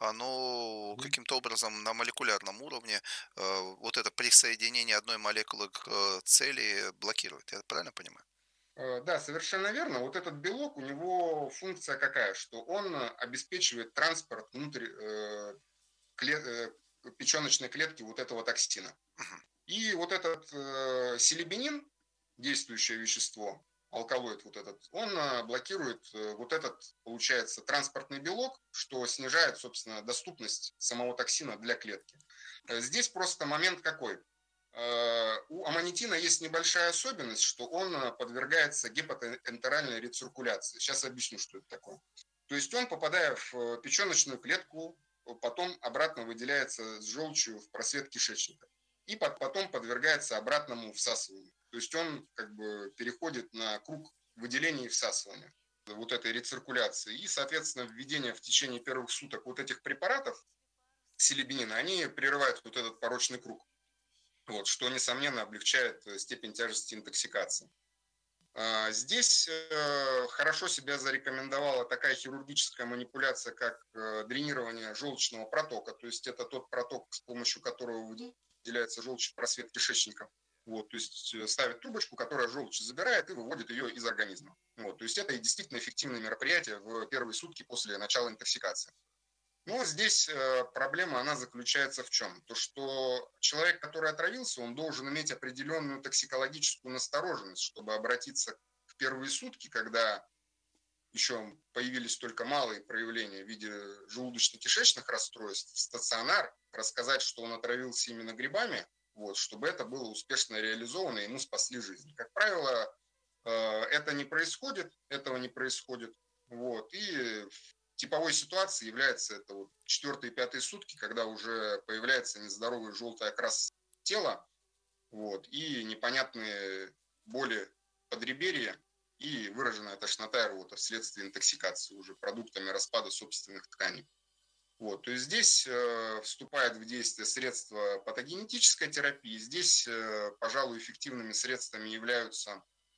оно Мгм. каким-то образом на молекулярном уровне вот это присоединение одной молекулы к цели блокирует. Я правильно понимаю? Да, совершенно верно. Вот этот белок, у него функция какая? Что он обеспечивает транспорт внутрь печеночной клетки вот этого токсина. Мгм. И вот этот селебенин, действующее вещество, алкалоид вот этот, он блокирует вот этот, получается, транспортный белок, что снижает, собственно, доступность самого токсина для клетки. Здесь просто момент какой? У аманитина есть небольшая особенность, что он подвергается гепатоэнтеральной рециркуляции. Сейчас объясню, что это такое. То есть он, попадая в печеночную клетку, потом обратно выделяется с желчью в просвет кишечника и потом подвергается обратному всасыванию. То есть он как бы переходит на круг выделения и всасывания вот этой рециркуляции. И, соответственно, введение в течение первых суток вот этих препаратов силибинина, они прерывают вот этот порочный круг, вот, что, несомненно, облегчает степень тяжести интоксикации. Здесь хорошо себя зарекомендовала такая хирургическая манипуляция, как дренирование желчного протока. То есть это тот проток, с помощью которого выделяется желчь в просвет кишечника. Вот, то есть ставят трубочку, которая желчь забирает и выводит ее из организма. Вот, то есть это и действительно эффективное мероприятие в первые сутки после начала интоксикации. Но здесь проблема, она заключается в чем? То, что человек, который отравился, он должен иметь определенную токсикологическую настороженность, чтобы обратиться в первые сутки, когда еще появились только малые проявления в виде желудочно-кишечных расстройств, в стационар, рассказать, что он отравился именно грибами, вот, чтобы это было успешно реализовано, и ему спасли жизнь. Как правило, это не происходит, этого не происходит. Вот, и в типовой ситуацией является это вот 4-5 сутки, когда уже появляется нездоровый желтый окрас тела, вот, и непонятные боли подреберья и выраженная тошнота и рвота вследствие интоксикации уже продуктами распада собственных тканей. Вот, то есть здесь вступает в действие средства патогенетической терапии. Здесь, пожалуй, эффективными средствами являются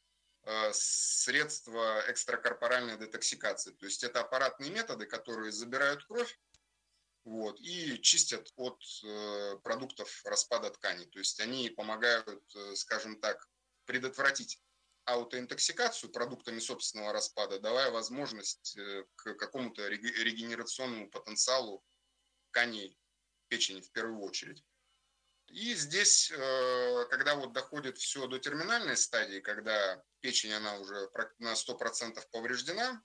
средства экстракорпоральной детоксикации. То есть это аппаратные методы, которые забирают кровь, вот, и чистят от продуктов распада тканей. То есть они помогают, скажем так, предотвратить аутоинтоксикацию продуктами собственного распада, давая возможность к какому-то регенерационному потенциалу тканей печени в первую очередь. И здесь, когда вот доходит все до терминальной стадии, когда печень, она уже на 100% повреждена,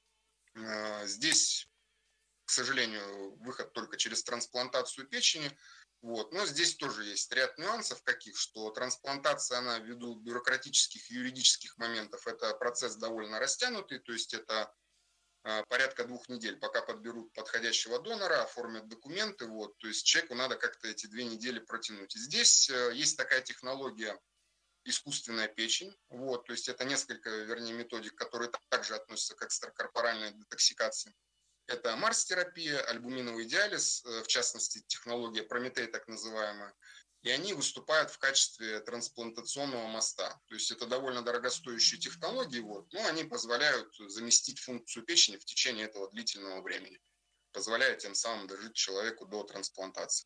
здесь, к сожалению, выход только через трансплантацию печени. Вот. Но здесь тоже есть ряд нюансов каких, что трансплантация, она ввиду бюрократических и юридических моментов, это процесс довольно растянутый, то есть это порядка 2 недель, пока подберут подходящего донора, оформят документы, вот, то есть человеку надо как-то эти 2 недели протянуть. И здесь есть такая технология искусственная печень, вот, то есть это несколько, вернее, методик, которые также относятся к экстракорпоральной детоксикации. Это Марс-терапия, альбуминовый диализ, в частности, технология Прометей так называемая, и они выступают в качестве трансплантационного моста. То есть это довольно дорогостоящие технологии, вот, но они позволяют заместить функцию печени в течение этого длительного времени, позволяя тем самым дожить человеку до трансплантации.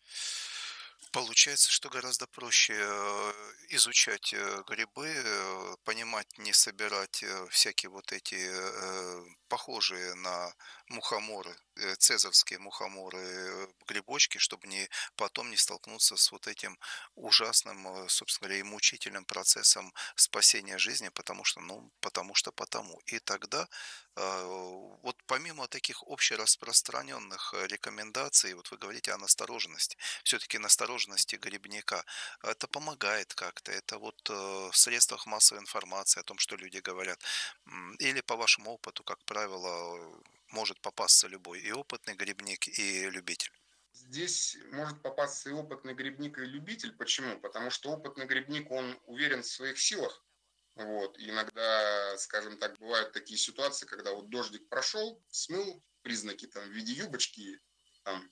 Получается, что гораздо проще изучать грибы, понимать, не собирать всякие вот эти похожие на мухоморы, цезарские мухоморы, грибочки, чтобы потом не столкнуться с вот этим ужасным, собственно говоря, и мучительным процессом спасения жизни, потому что, ну, потому. И тогда вот помимо таких общераспространенных рекомендаций, вот вы говорите о настороженности, все-таки настороженности грибника. Это помогает как-то. Это вот в средствах массовой информации о том, что люди говорят. Или по вашему опыту, как правило, может попасться любой и опытный грибник, и любитель. Здесь может попасться и опытный грибник, и любитель. Почему? Потому что опытный грибник, он уверен в своих силах. Вот. И иногда, скажем так, бывают такие ситуации, когда вот дождик прошел, смыл признаки там в виде юбочки, там,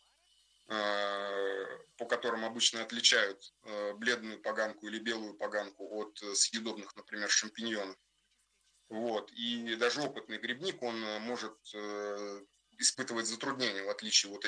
по которым обычно отличают бледную поганку или белую поганку от съедобных, например, шампиньонов. Вот. И даже опытный грибник, он может испытывать затруднения, в отличие вот